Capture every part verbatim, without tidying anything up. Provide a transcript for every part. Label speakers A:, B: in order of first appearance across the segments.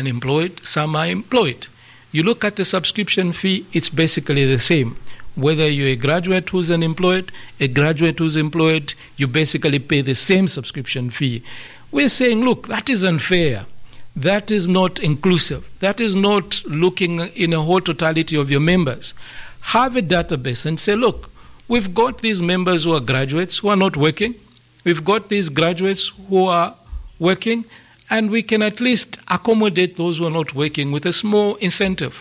A: unemployed, some are employed. You look at the subscription fee, it's basically the same. Whether you're a graduate who's unemployed, a graduate who's employed, you basically pay the same subscription fee. We're saying, look, that is unfair. That is not inclusive. That is not looking in a whole totality of your members. Have a database and say, look, we've got these members who are graduates who are not working. We've got these graduates who are working, and we can at least accommodate those who are not working with a small incentive.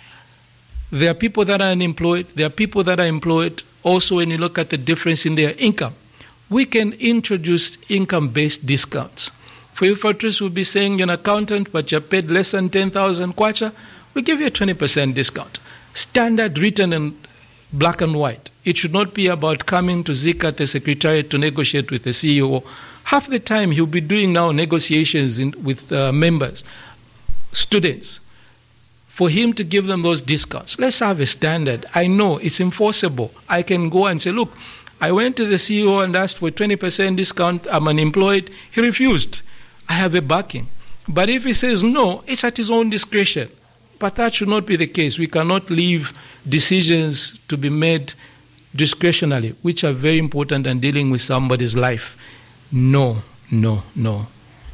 A: There are people that are unemployed. There are people that are employed. Also, when you look at the difference in their income, we can introduce income-based discounts. For you, Fortress will be saying you're an accountant, but you're paid less than ten thousand kwacha, we give you a twenty percent discount. Standard, written in black and white. It should not be about coming to Zika at the Secretariat to negotiate with the C E O. Half the time he'll be doing now negotiations in, with uh, members, students, for him to give them those discounts. Let's have a standard. I know it's enforceable. I can go and say, look, I went to the C E O and asked for a twenty percent discount. I'm unemployed. He refused. I have a backing. But if he says no, it's at his own discretion. But that should not be the case. We cannot leave decisions to be made discretionally, which are very important in dealing with somebody's life. No, no, no.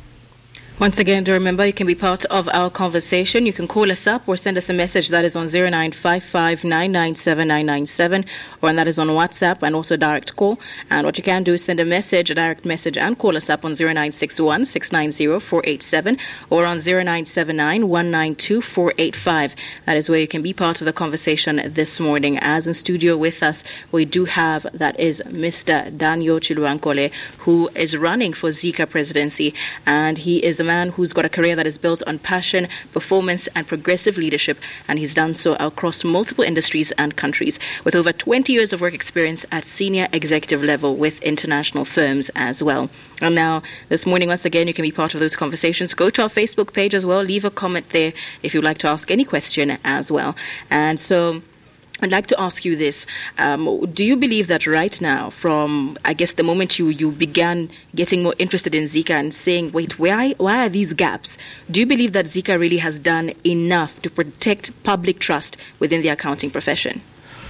B: Once again, do remember you can be part of our conversation. You can call us up or send us a message that is on zero nine five five nine nine seven nine nine seven, or and that is on WhatsApp and also direct call. And what you can do is send a message, a direct message, and call us up on zero nine six one six nine zero four eight seven or on zero nine seven nine one nine two four eight five. That is where you can be part of the conversation this morning. As in studio with us, we do have, that is Mister Daniel Chiluankole, who is running for Zika presidency, and he is a man who's got a career that is built on passion, performance, and progressive leadership, and he's done so across multiple industries and countries, with over twenty years of work experience at senior executive level with international firms as well. And now, this morning, once again, you can be part of those conversations. Go to our Facebook page as well. Leave a comment there if you'd like to ask any question as well. And so I'd like to ask you this. Um, do you believe that right now, from, I guess, the moment you, you began getting more interested in Zika and saying, wait, why, why are these gaps? Do you believe that Zika really has done enough to protect public trust within the accounting profession?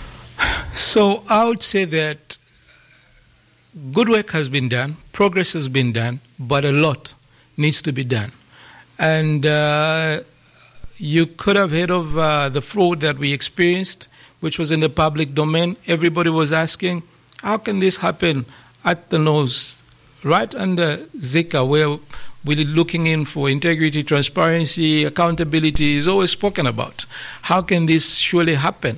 A: So I would say that good work has been done, progress has been done, but a lot needs to be done. And uh, you could have heard of uh, the fraud that we experienced, which was in the public domain. Everybody was asking, how can this happen at the nose, right under Zika, where we're looking in for integrity, transparency, accountability is always spoken about. How can this surely happen?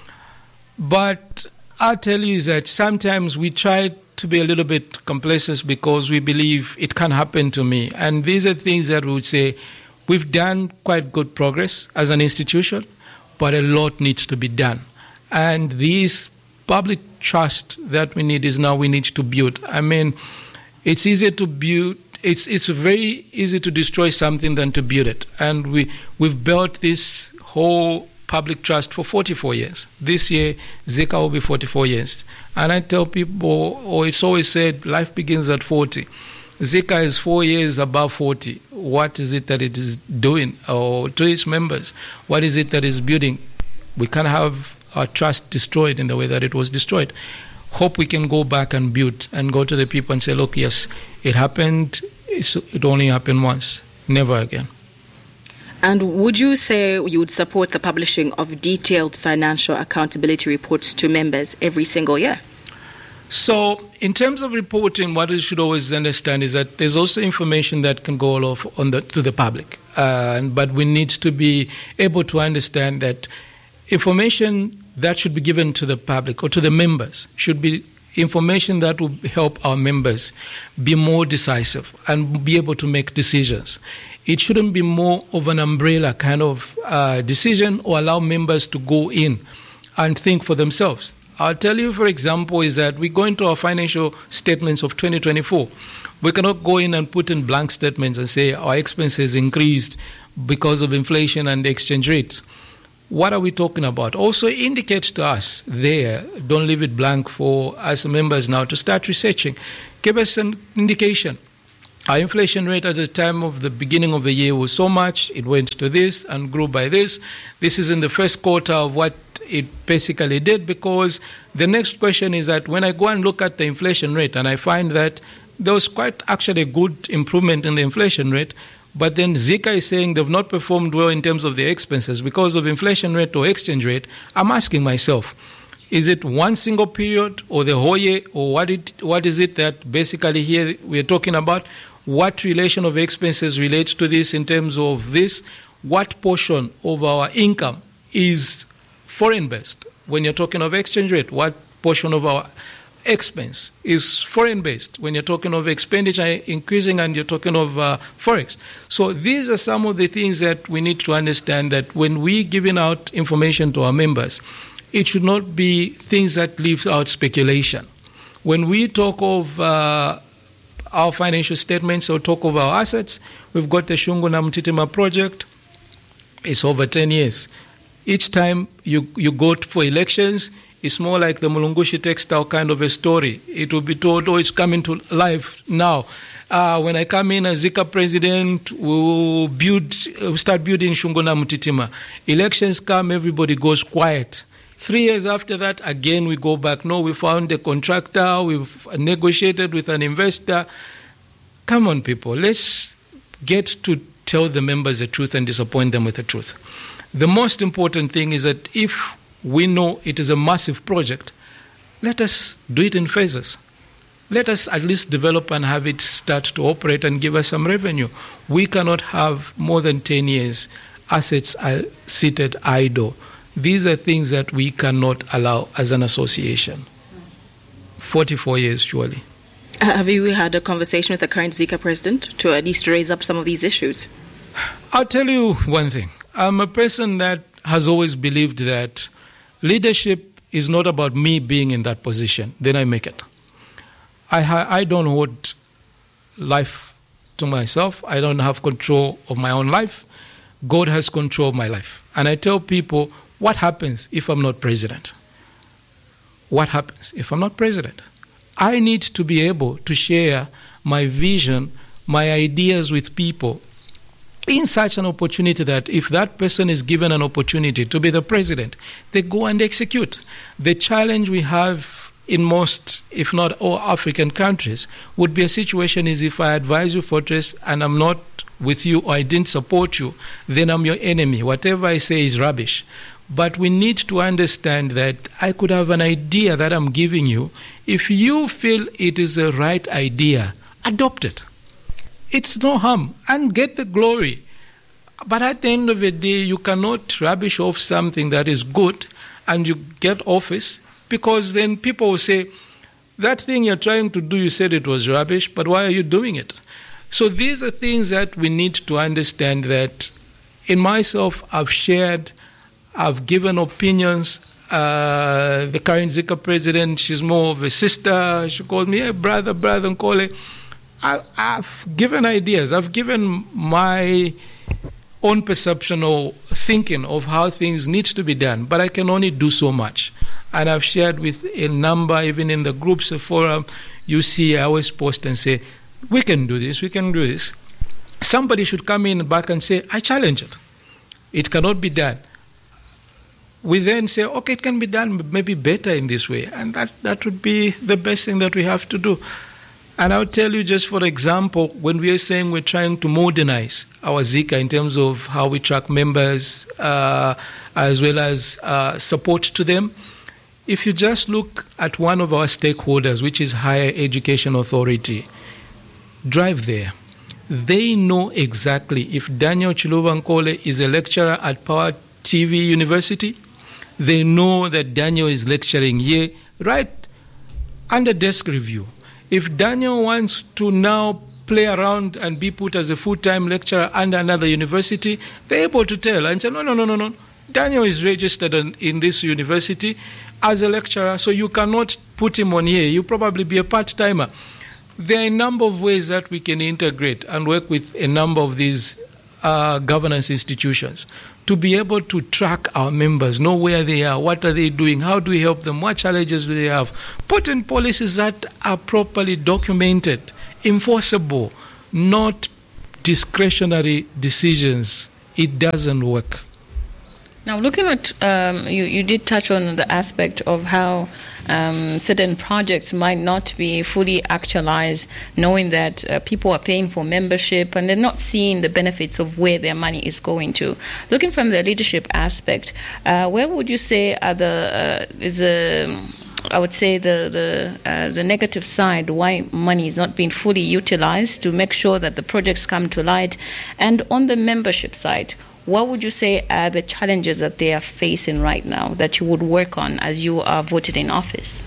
A: But I'll tell you is that sometimes we try to be a little bit complacent because we believe it can happen to me. And these are things that we would say we've done quite good progress as an institution, but a lot needs to be done. And this public trust that we need is now we need to build. I mean, it's easier to build, it's it's very easy to destroy something than to build it. And we, we've built this whole public trust for forty-four years. This year, Zika will be forty-four years. And I tell people, or it's always said, life begins at forty. Zika is four years above forty. What is it that it is doing? Or to its members, what is it that is building? We can't have our trust destroyed in the way that it was destroyed. Hope we can go back and build and go to the people and say, look, yes, it happened. It's, it only happened once, never again.
B: And would you say you would support the publishing of detailed financial accountability reports to members every single year?
A: So in terms of reporting, what we should always understand is that there's also information that can go off on the, to the public. Uh, but we need to be able to understand that information that should be given to the public or to the members should be information that will help our members be more decisive and be able to make decisions. It shouldn't be more of an umbrella kind of uh, decision or allow members to go in and think for themselves. I'll tell you, for example, is that we go into our financial statements of twenty twenty-four. We cannot go in and put in blank statements and say our expenses increased because of inflation and exchange rates. What are we talking about? Also indicate to us there, don't leave it blank for us members now to start researching. Give us an indication. Our inflation rate at the time of the beginning of the year was so much, it went to this and grew by this. This is in the first quarter of what it basically did, because the next question is that when I go and look at the inflation rate and I find that there was quite actually a good improvement in the inflation rate, but then Zika is saying they've not performed well in terms of their expenses because of inflation rate or exchange rate, I'm asking myself, is it one single period or the whole year, or what it what is it that basically here we're talking about? What relation of expenses relates to this in terms of this? What portion of our income is foreign-based? When you're talking of exchange rate, what portion of our expense is foreign-based? When you're talking of expenditure increasing and you're talking of uh, forex. So these are some of the things that we need to understand, that when we're giving out information to our members, it should not be things that leave out speculation. When we talk of uh, our financial statements or talk of our assets, we've got the Shungu na Mtitima project. It's over ten years. Each time you, you go for elections, it's more like the Mulungushi textile kind of a story. It will be told, oh, it's coming to life now. Uh, when I come in as Zika president, we'll, build, we'll start building Shungu na Mtitima. Elections come, everybody goes quiet. Three years after that, again, we go back. No, we found a contractor, we've negotiated with an investor. Come on, people, let's get to tell the members the truth and disappoint them with the truth. The most important thing is that if we know it is a massive project, let us do it in phases. Let us at least develop and have it start to operate and give us some revenue. We cannot have more than ten years assets are seated idle. These are things that we cannot allow as an association. forty-four years, surely.
B: Have you had a conversation with the current Zika president to at least raise up some of these issues?
A: I'll tell you one thing. I'm a person that has always believed that leadership is not about me being in that position. Then I make it. I, ha- I don't hold life to myself. I don't have control of my own life. God has control of my life. And I tell people, what happens if I'm not president? What happens if I'm not president? I need to be able to share my vision, my ideas with people in such an opportunity that if that person is given an opportunity to be the president, they go and execute. The challenge we have in most, if not all, African countries would be a situation is if I advise you, Fortress, and I'm not with you or I didn't support you, then I'm your enemy. Whatever I say is rubbish. But we need to understand that I could have an idea that I'm giving you. If you feel it is the right idea, adopt it. It's no harm, and get the glory. But at the end of the day, you cannot rubbish off something that is good and you get office, because then people will say, that thing you're trying to do, you said it was rubbish, but why are you doing it? So these are things that we need to understand, that in myself, I've shared, I've given opinions. Uh, the current Zika president, she's more of a sister. She called me, hey, brother, brother, Nkole. I, I've given ideas. I've given my own perception or thinking of how things need to be done, but I can only do so much. And I've shared with a number, even in the groups, the forum, you see, I always post and say, we can do this, we can do this. Somebody should come in back and say, I challenge it. It cannot be done. We then say, okay, it can be done maybe better in this way. And that, that would be the best thing that we have to do. And I'll tell you, just for example, when we are saying we're trying to modernize our Zika in terms of how we track members, uh, as well as uh, support to them, if you just look at one of our stakeholders, which is Higher Education Authority, drive there. They know exactly if Daniel Chiluba Nkole is a lecturer at Power T V University, they know that Daniel is lecturing here, right under desk review. If Daniel wants to now play around and be put as a full-time lecturer under another university, they're able to tell and say, no, no, no, no, no. Daniel is registered in, in this university as a lecturer, so you cannot put him on here. You'll probably be a part-timer. There are a number of ways that we can integrate and work with a number of these uh, governance institutions to be able to track our members, know where they are, what are they doing, how do we help them, what challenges do they have, put in policies that are properly documented, enforceable, not discretionary decisions. It doesn't work.
C: Now, looking at, um, you, you did touch on the aspect of how um, certain projects might not be fully actualized, knowing that uh, people are paying for membership and they're not seeing the benefits of where their money is going to. Looking from the leadership aspect, uh, where would you say are the, uh, is the, I would say the the, uh, the negative side, why money is not being fully utilized to make sure that the projects come to light? And on the membership side, what would you say are the challenges that they are facing right now that you would work on as you are voted in office?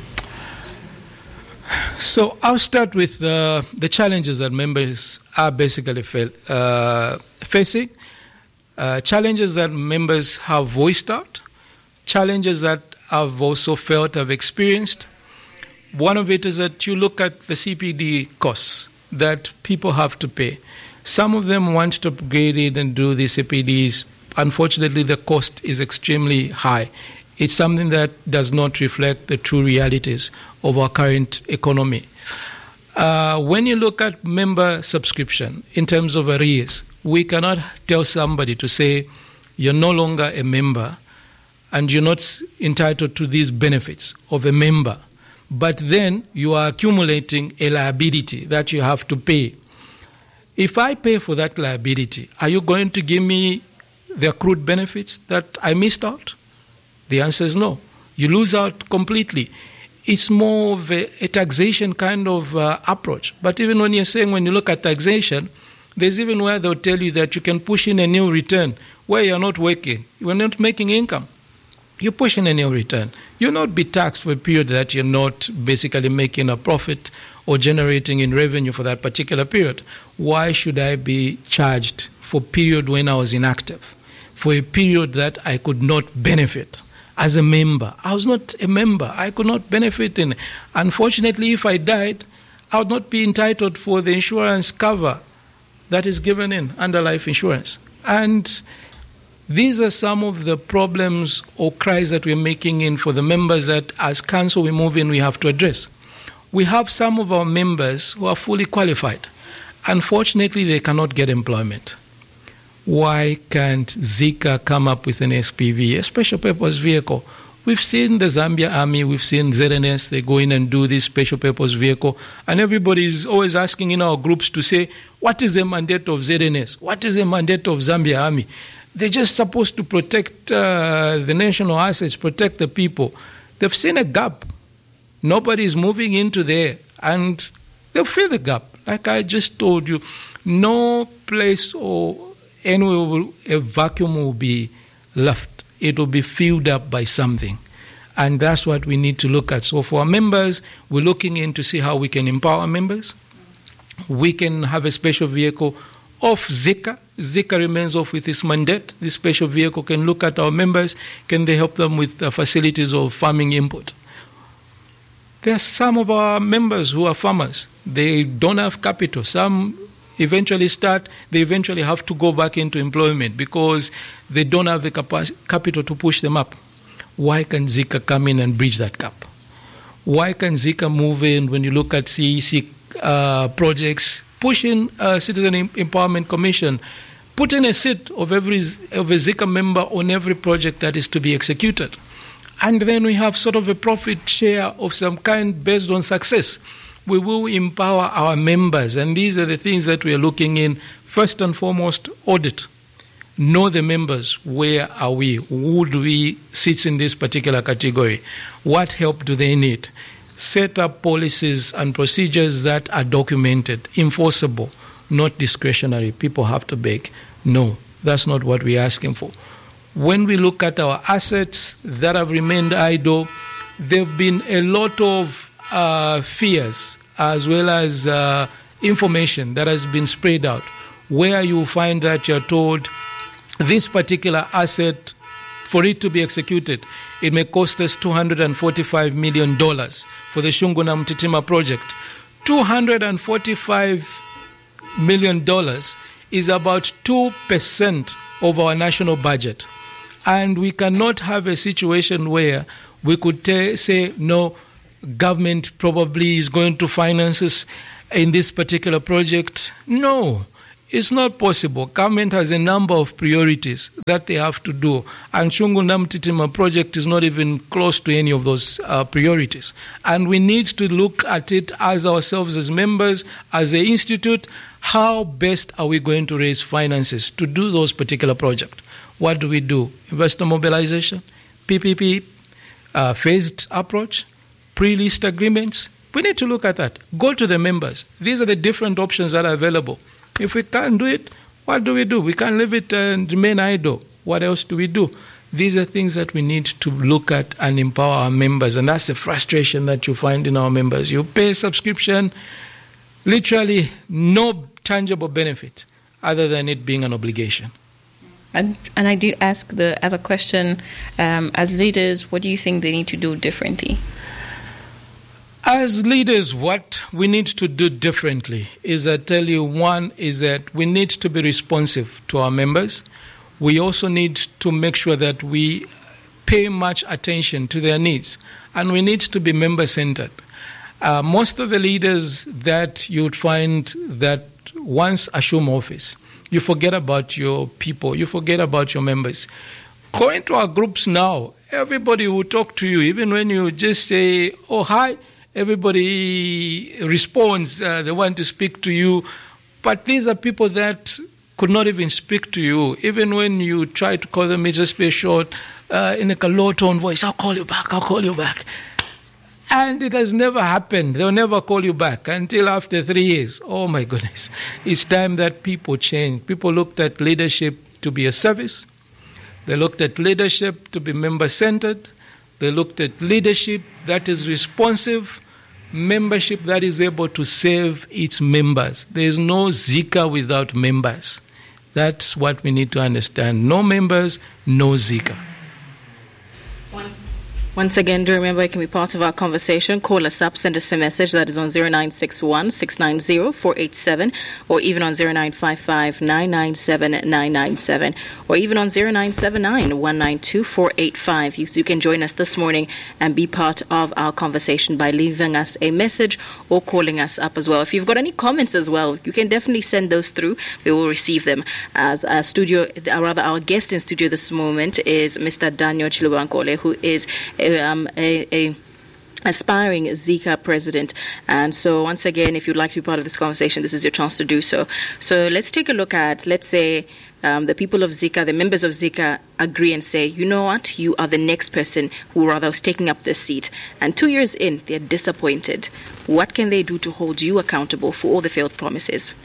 A: So I'll start with uh, the challenges that members are basically fa- uh, facing, uh, challenges that members have voiced out, challenges that I've also felt, I've experienced. One of it is that you look at the C P D costs that people have to pay. Some of them want to upgrade it and do the C P Ds. Unfortunately, the cost is extremely high. It's something that does not reflect the true realities of our current economy. Uh, when you look at member subscription in terms of arrears, we cannot tell somebody to say you're no longer a member and you're not entitled to these benefits of a member, but then you are accumulating a liability that you have to pay. If I pay for that liability, are you going to give me the accrued benefits that I missed out? The answer is no. You lose out completely. It's more of a, a taxation kind of uh, approach. But even when you're saying, when you look at taxation, there's even where they'll tell you that you can push in a new return where you're not working, you're not making income. You push in a new return. You'll not be taxed for a period that you're not basically making a profit or generating in revenue for that particular period. Why should I be charged for a period when I was inactive, for a period that I could not benefit as a member? I was not a member. I could not benefit in. Unfortunately, if I died, I would not be entitled for the insurance cover that is given in under life insurance. And these are some of the problems or cries that we're making in for the members that as council we move in, we have to address. We have some of our members who are fully qualified. Unfortunately, they cannot get employment. Why can't Zika come up with an S P V, a special purpose vehicle? We've seen the Zambia Army, we've seen Z N S, they go in and do this special purpose vehicle, and everybody is always asking in our groups to say, what is the mandate of Z N S? What is the mandate of Zambia Army? They're just supposed to protect uh, the national assets, protect the people. They've seen a gap. Nobody is moving into there, and they'll fill the gap. Like I just told you, no place or anywhere will, a vacuum will be left. It will be filled up by something. And that's what we need to look at. So for our members, we're looking in to see how we can empower our members. We can have a special vehicle of Zika. Zika remains off with its mandate. This special vehicle can look at our members. Can they help them with the facilities of farming input? There are some of our members who are farmers. They don't have capital. Some eventually start, they eventually have to go back into employment because they don't have the capacity, capital to push them up. Why can Zika come in and bridge that gap? Why can Zika move in when you look at C E C uh, projects, pushing a Citizen Empowerment Commission, putting a seat of every of a Zika member on every project that is to be executed? And then we have sort of a profit share of some kind based on success. We will empower our members, and these are the things that we are looking in. First and foremost, audit. Know the members. Where are we? Who do we sit in this particular category? What help do they need? Set up policies and procedures that are documented, enforceable, not discretionary. People have to beg. No, that's not what we're asking for. When we look at our assets that have remained idle, there have been a lot of uh, fears as well as uh, information that has been spread out, where you find that you're told this particular asset, for it to be executed, it may cost us two hundred forty-five million dollars for the Shunguna Mtitima project. two hundred forty-five million dollars is about two percent of our national budget. And we cannot have a situation where we could t- say, no, government probably is going to finance us. in this particular project. No, it's not possible. Government has a number of priorities that they have to do. And Chungunda Mtitima project is not even close to any of those uh, priorities. And we need to look at it as ourselves, as members, as an institute. How best are we going to raise finances to do those particular projects? What do we do? Investor mobilization, P P P, uh, phased approach, pre-list agreements. We need to look at that. Go to the members. These are the different options that are available. If we can't do it, what do we do? We can't leave it and remain idle. What else do we do? These are things that we need to look at and empower our members. And that's the frustration that you find in our members. You pay subscription, literally no tangible benefit other than it being an obligation.
C: And, and I did ask the other question, um, as leaders, what do you think they need to do differently?
A: As leaders, what we need to do differently is, I tell you, one is that we need to be responsive to our members. We also need to make sure that we pay much attention to their needs, and we need to be member-centered. Uh, most of the leaders that you would find that once assume office, you forget about your people, you forget about your members. Go into our groups now. Everybody will talk to you, even when you just say, oh, hi. Everybody responds, uh, they want to speak to you. But these are people that could not even speak to you. Even when you try to call them, it just be short, uh, in a low tone voice, I'll call you back, I'll call you back. And it has never happened. They'll never call you back until after three years. Oh my goodness. It's time that people change. People looked at leadership to be a service. They looked at leadership to be member-centered. They looked at leadership that is responsive, membership that is able to serve its members. There is no Zika without members. That's what we need to understand. No members, no Zika.
B: Once, once again, do remember you can be part of our conversation. Call us up, send us a message that is on zero nine six one, six nine zero, four eight seven, or even on zero nine five five, nine nine seven, nine nine seven, or even on zero nine seven nine, one nine two, four eight five. You, you can join us this morning and be part of our conversation by leaving us a message or calling us up as well. If you've got any comments as well, you can definitely send those through. We will receive them. As our studio, or rather our guest in studio this moment is Mister Daniel Chilubankole, who is um, a, a aspiring Zika president. And so once again, if you'd like to be part of this conversation, this is your chance to do so. So let's take a look at, let's say, um, the people of Zika, the members of Zika agree and say, you know what, you are the next person who rather was taking up this seat. And two years in, they're disappointed. What can they do to hold you accountable for all the failed promises?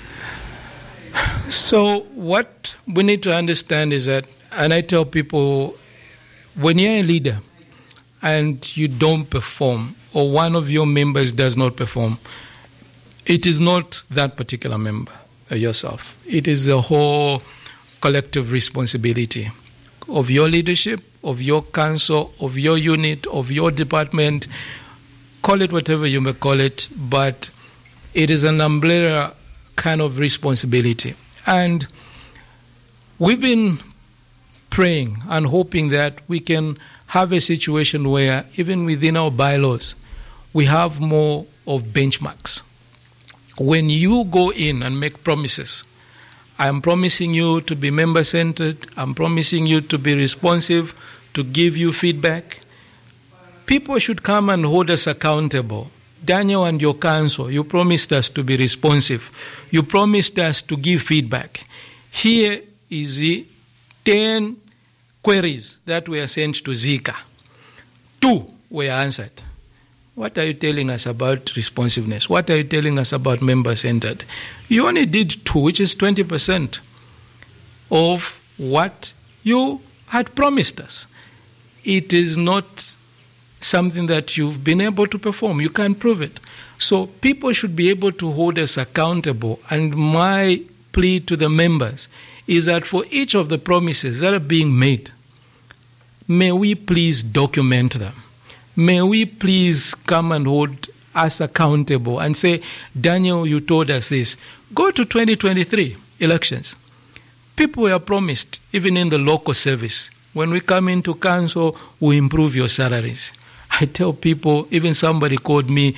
A: So what we need to understand is that, and I tell people, when you're a leader, and you don't perform, or one of your members does not perform, it is not that particular member, uh, yourself. It is a whole collective responsibility of your leadership, of your council, of your unit, of your department. Call it whatever you may call it, but it is an umbrella kind of responsibility. And we've been praying and hoping that we can have a situation where even within our bylaws, we have more of benchmarks. When you go in and make promises, I'm promising you to be member-centered, I'm promising you to be responsive, to give you feedback. People should come and hold us accountable. Daniel and your council, you promised us to be responsive. You promised us to give feedback. Here is the ten queries that were sent to Zika. Two were answered. What are you telling us about responsiveness? What are you telling us about member-centered? You only did two, which is twenty percent of what you had promised us. It is not something that you've been able to perform. You can't prove it. So people should be able to hold us accountable. And my plea to the members is that for each of the promises that are being made, may we please document them. May we please come and hold us accountable and say, Daniel, you told us this. Go to twenty twenty-three elections. People were promised, even in the local service, when we come into council, we improve your salaries. I tell people, even somebody called me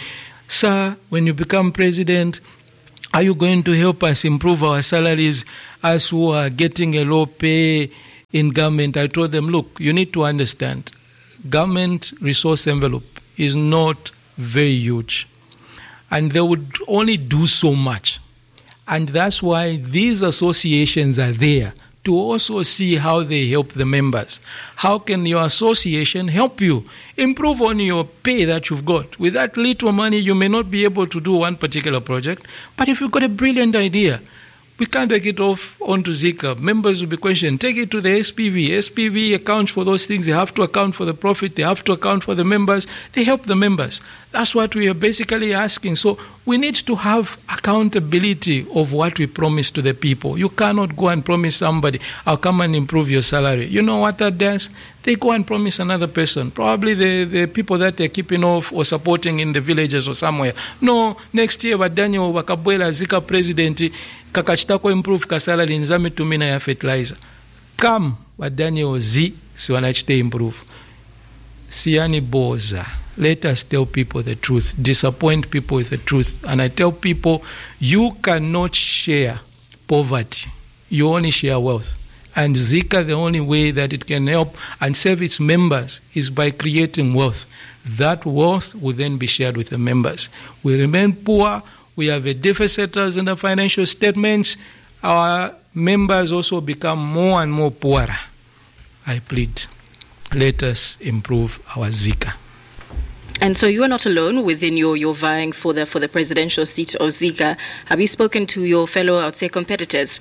A: sir, when you become president, are you going to help us improve our salaries, us who are getting a low pay in government? I told them, look, you need to understand, government resource envelope is not very huge, and they would only do so much. And that's why these associations are there, to also see how they help the members. How can your association help you improve on your pay that you've got? With that little money, you may not be able to do one particular project, but if you've got a brilliant idea, we can't take it off onto Zika. Members will be questioned. Take it to the S P V. S P V accounts for those things. They have to account for the profit. They have to account for the members. They help the members. That's what we are basically asking. So we need to have accountability of what we promise to the people. You cannot go and promise somebody, I'll come and improve your salary. You know what that does? They go and promise another person, probably the, the people that they're keeping off or supporting in the villages or somewhere. No, next year, but Daniel Wakabwela Zika president, kakachitako improve ka salary nzame tumina ya fertilizer. Come, but Daniel Z, si wanachite improve. Siani boza. Let us tell people the truth. Disappoint people with the truth. And I tell people, you cannot share poverty. You only share wealth. And Zika, the only way that it can help and serve its members is by creating wealth. That wealth will then be shared with the members. We remain poor. We have a deficit in the financial statements. Our members also become more and more poorer. I plead, let us improve our Zika.
B: And so you are not alone within your, your vying for the for the presidential seat of Zika. Have you spoken to your fellow, I would say, competitors?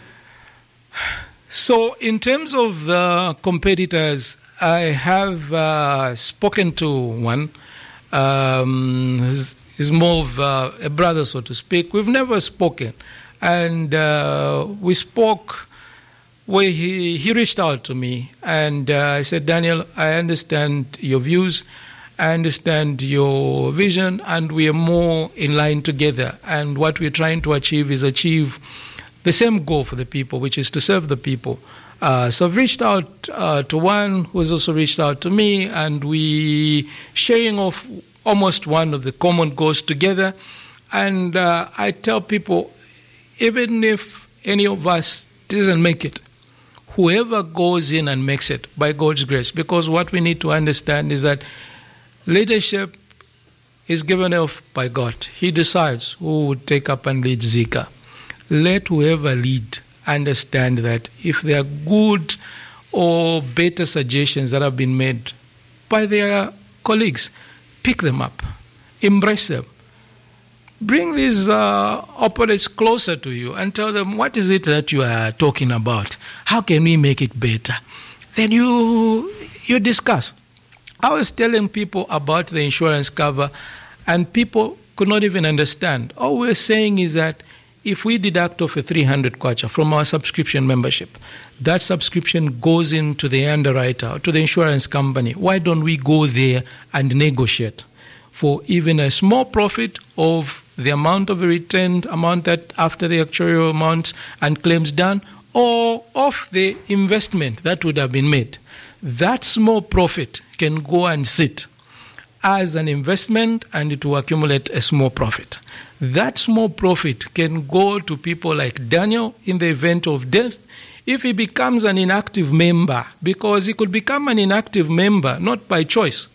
A: So in terms of the competitors, I have uh, spoken to one. Um, he's, he's more of uh, a brother, so to speak. We've never spoken. And uh, we spoke where he, he reached out to me. And uh, I said, Daniel, I understand your views. I understand your vision, and we are more in line together. And what we're trying to achieve is achieve the same goal for the people, which is to serve the people. Uh, so I've reached out uh, to one who's also reached out to me, and we sharing off almost one of the common goals together. And uh, I tell people, even if any of us doesn't make it, whoever goes in and makes it, by God's grace, because what we need to understand is that leadership is given off by God. He decides who would take up and lead Zika. Let whoever lead understand that if there are good or better suggestions that have been made by their colleagues, pick them up, embrace them. Bring these uh, opponents closer to you and tell them, what is it that you are talking about? How can we make it better? Then you you discuss. I was telling people about the insurance cover, and people could not even understand. All we're saying is that if we deduct off a three hundred kwacha from our subscription membership, that subscription goes into the underwriter, to the insurance company. Why don't we go there and negotiate for even a small profit of the amount of a returned amount that after the actuarial amount and claims done, or of the investment that would have been made? That small profit can go and sit as an investment, and it will accumulate a small profit. That small profit can go to people like Daniel in the event of death if he becomes an inactive member, because he could become an inactive member not by choice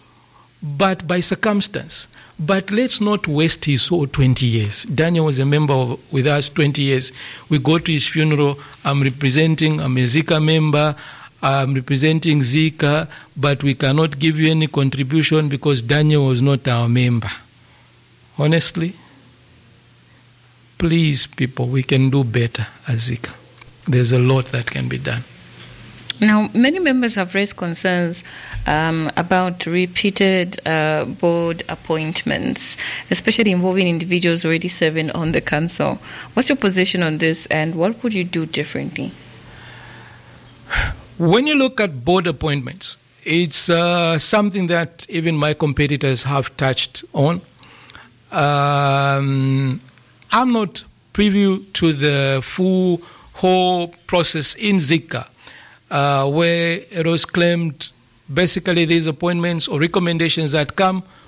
A: but by circumstance. But let's not waste his whole twenty years. Daniel was a member of, with us twenty years. We go to his funeral. I'm representing, I'm a Zika member. I'm representing Zika, but we cannot give you any contribution because Daniel was not our member. Honestly, please, people, we can do better as Zika. There's a lot that can be done.
C: Now, many members have raised concerns um, about repeated uh, board appointments, especially involving individuals already serving on the council. What's your position on this, and what would you do differently?
A: When you look at board appointments, it's uh, something that even my competitors have touched on. Um, I'm not privy to the full whole process in Zika, uh, where it was claimed basically these appointments or recommendations that come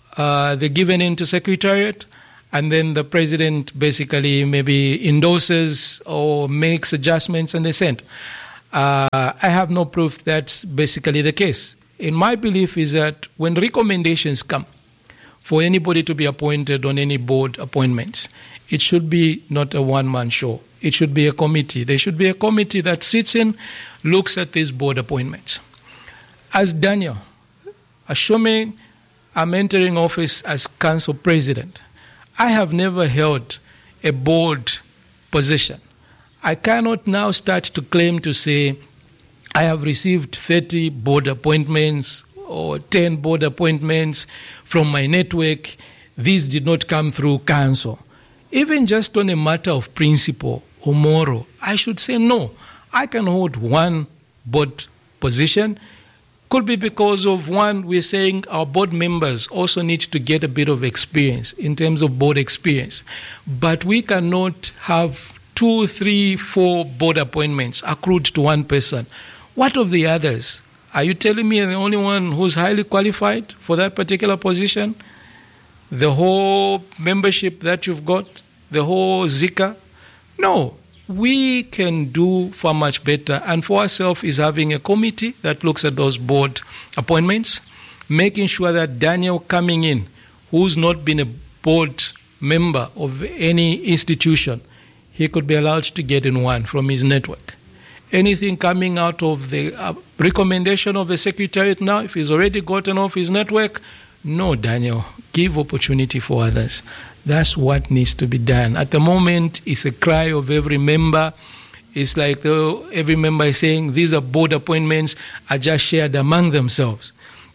A: uh, they're given into Secretariat, and then the president basically maybe endorses or makes adjustments and they send. Uh, I have no proof that's basically the case. In my belief is that when recommendations come for anybody to be appointed on any board appointments, it should be not a one-man show. It should be a committee. There should be a committee that sits in, looks at these board appointments. As Daniel, assuming I'm entering office as council president, I have never held a board position. I cannot now start to claim to say I have received thirty board appointments or ten board appointments from my network. These did not come through council. Even just on a matter of principle or moral, I should say no. I can hold one board position. Could be because of, one, we're saying our board members also need to get a bit of experience in terms of board experience. But we cannot have two, three, four board appointments accrued to one person. What of the others? Are you telling me the only one who's highly qualified for that particular position? The whole membership that you've got, the whole Zika? No. We can do far much better, and for ourselves is having a committee that looks at those board appointments, making sure that Daniel coming in, who's not been a board member of any institution, he could be allowed to get in one from his network. Anything coming out of the uh, recommendation of the Secretariat now, if he's already gotten off his network, no, Daniel, give opportunity for others. That's what needs to be done. At the moment, it's a cry of every member. It's like the, every member is saying, these are board appointments are just shared among themselves.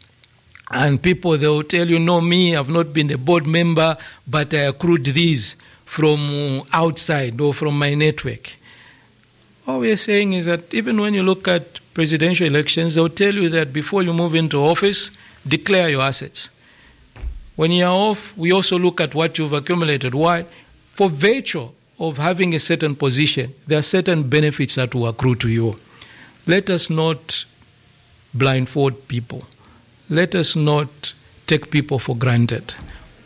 A: And people, they will tell you, no, me, I've not been a board member, but I accrued these from outside or from my network. All we're saying is that even when you look at presidential elections, they'll tell you that before you move into office, declare your assets. When you're off, we also look at what you've accumulated. Why? For virtue of having a certain position, there are certain benefits that will accrue to you. Let us not blindfold people. Let us not take people for granted.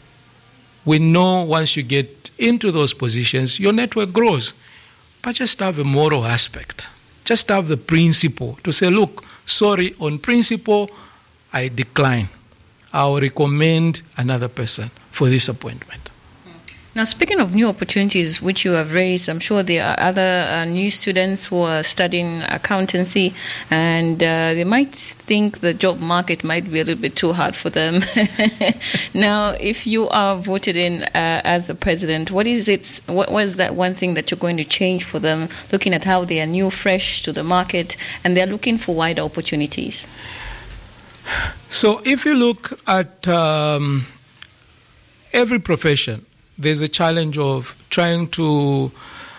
A: We know once you get into those positions, your network grows. But just have a moral aspect. Just have the principle to say, look, sorry, on principle, I decline. I'll recommend another person for this appointment.
C: Now, speaking of new opportunities which you have raised, I'm sure there are other uh, new students who are studying accountancy, and uh, they might think the job market might be a little bit too hard for them. Now, if you are voted in uh, as the president, what is it? What was that one thing that you're going to change for them, looking at how they are new, fresh to the market, and they're looking for wider opportunities?
A: So if you look at um, every profession, there's a challenge of trying to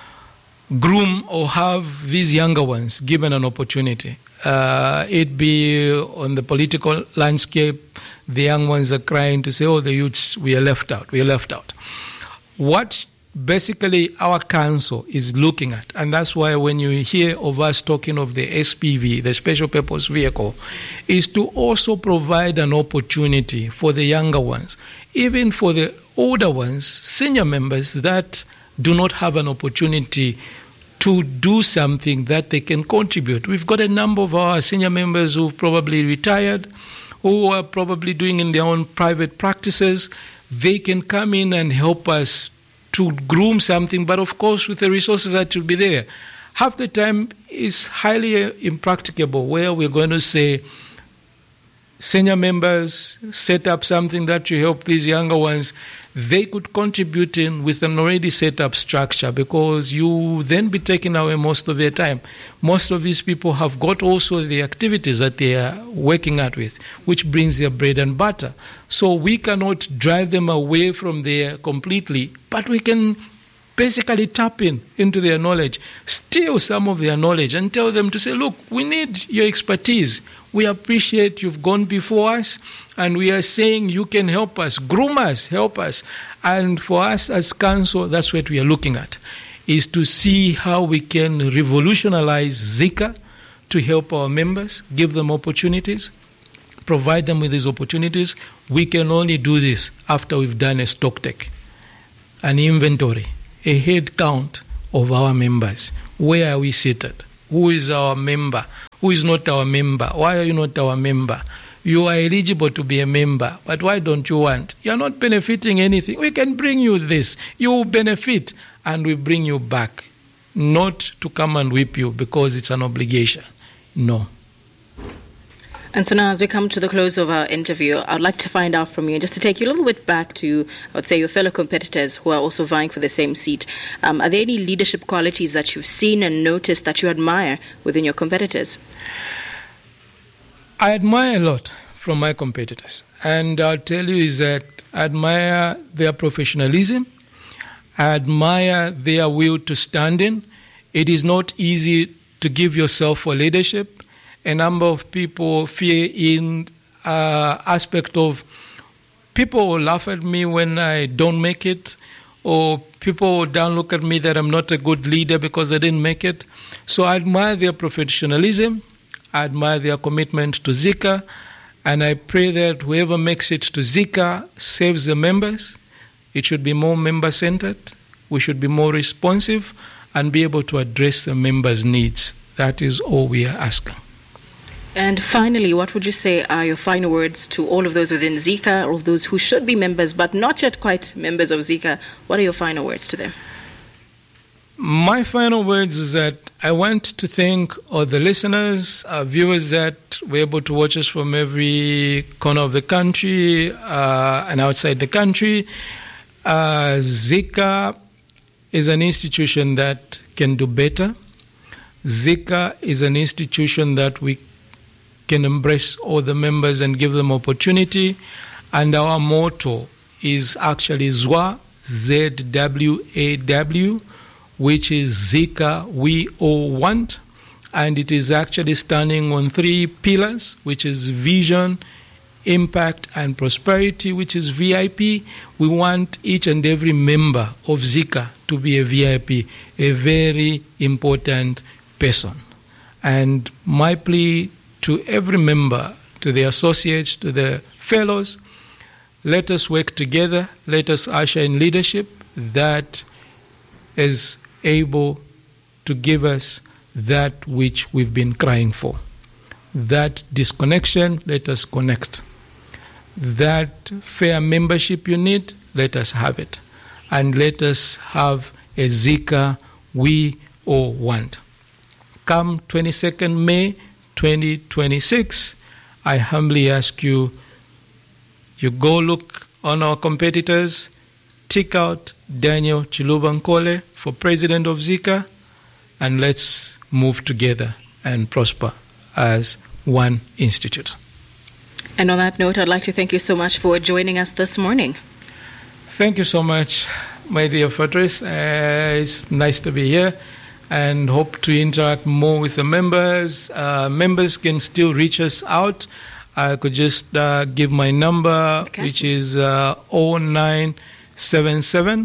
A: groom or have these younger ones given an opportunity. Uh, it be on the political landscape, the young ones are crying to say, oh, the youths, we are left out, we are left out. What basically our council is looking at, and that's why when you hear of us talking of the S P V, the Special Purpose Vehicle, is to also provide an opportunity for the younger ones, even for the older ones, senior members that do not have an opportunity to do something that they can contribute. We've got a number of our senior members who've probably retired, who are probably doing in their own private practices. They can come in and help us to groom something, but of course with the resources that will be there. Half the time is highly uh, impracticable, where we're going to say, senior members set up something that you help these younger ones. They could contribute in with an already set up structure, because you then be taking away most of their time. Most of these people have got also the activities that they are working at with, which brings their bread and butter. So we cannot drive them away from there completely, but we can basically tap in into their knowledge, steal some of their knowledge and tell them to say, look, we need your expertise. We appreciate you've gone before us, and we are saying you can help us, groom us, help us. And for us as council, that's what we are looking at, is to see how we can revolutionize Zika to help our members, give them opportunities, provide them with these opportunities. We can only do this after we've done a stock take, an inventory, a head count of our members. Where are we seated? Who is our member? Who is not our member? Why are you not our member? You are eligible to be a member, but why don't you want? You are not benefiting anything. We can bring you this. You will benefit, and we bring you back. Not to come and whip you because it's an obligation. No.
B: And so now, as we come to the close of our interview, I'd like to find out from you, just to take you a little bit back to, I would say, your fellow competitors who are also vying for the same seat. Um, are there any leadership qualities that you've seen and noticed that you admire within your competitors?
A: I admire a lot from my competitors. And I'll tell you is that I admire their professionalism. I admire their will to stand in. It is not easy to give yourself for leadership. A number of people fear in uh, aspect of people will laugh at me when I don't make it, or people will down look at me that I'm not a good leader because I didn't make it. So I admire their professionalism. I admire their commitment to Zika, and I pray that whoever makes it to Zika saves the members. It should be more member-centered. We should be more responsive and be able to address the members' needs. That is all we are asking.
B: And finally, what would you say are your final words to all of those within Zika, all of those who should be members but not yet quite members of Zika? What are your final words to them?
A: My final words is that I want to thank all the listeners, uh, viewers that were able to watch us from every corner of the country uh, and outside the country. Uh, Zika is an institution that can do better. Zika is an institution that we can embrace all the members and give them opportunity. And our motto is actually Z W A, Z W A W, which is Zika we all want. And it is actually standing on three pillars, which is vision, impact, and prosperity, which is V I P. We want each and every member of Zika to be a V I P, a very important person. And my plea to every member, to the associates, to the fellows, let us work together, let us usher in leadership that is able to give us that which we've been crying for. That disconnection, let us connect. That fair membership you need, let us have it. And let us have a Zika we all want. Come twenty-second May twenty twenty-six, I humbly ask you, you go look on our competitors, tick out Daniel Chiluba Nkole for president of Zika, and let's move together and prosper as one institute.
B: And on that note, I'd like to thank you so much for joining us this morning.
A: Thank you so much, my dear Fortress. Uh, it's nice to be here and hope to interact more with the members. Uh, members can still reach us out. I could just uh, give my number, okay, which is uh, zero nine seven seven,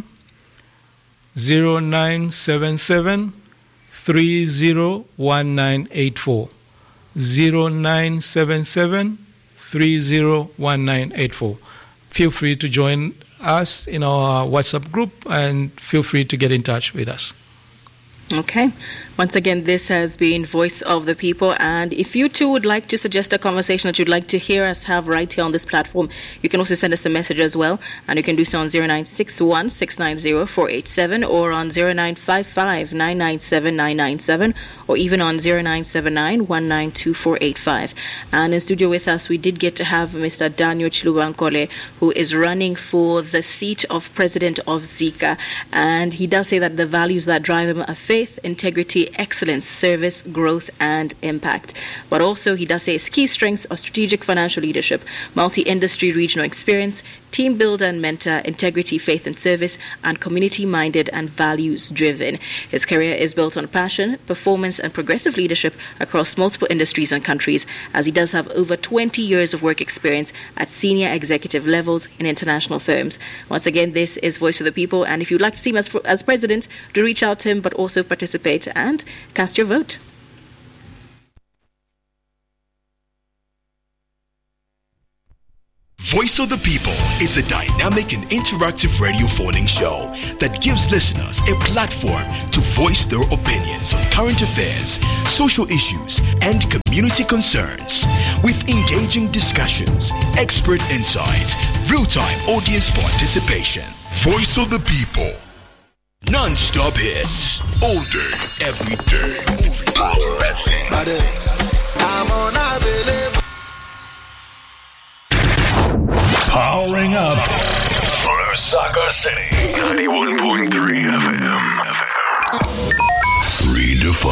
A: zero nine seven seven, three zero one nine eight four. zero nine seven seven, three zero one nine eight four. Feel free to join us in our WhatsApp group and feel free to get in touch with us.
B: Okay. Once again, this has been Voice of the People. And if you too would like to suggest a conversation that you'd like to hear us have right here on this platform, you can also send us a message as well. And you can do so on zero nine six one, six nine zero, four eight seven or on zero nine five five, nine nine seven, nine nine seven or even on zero nine seven nine, one nine two four eight five. And in studio with us, we did get to have Mister Daniel Chiluba Nkole, who is running for the seat of president of Zika. And he does say that the values that drive him are faith, integrity, excellence, service, growth, and impact. But also, he does say his key strengths are strategic financial leadership, multi-industry regional experience, team builder and mentor, integrity, faith, and service, and community-minded and values-driven. His career is built on passion, performance, and progressive leadership across multiple industries and countries, as he does have over twenty years of work experience at senior executive levels in international firms. Once again, this is Voice of the People, and if you'd like to see him as, as president, do reach out to him, but also participate and cast your vote.
D: Voice of the People is a dynamic and interactive radio phoning show that gives listeners a platform to voice their opinions on current affairs, social issues, and community concerns. With engaging discussions, expert insights, real-time audience participation. Voice of the People. Non-stop hits. All day, every day. Power F M. I'm on available. Powering up Lusaka City. ninety-one point three F M. Redefined.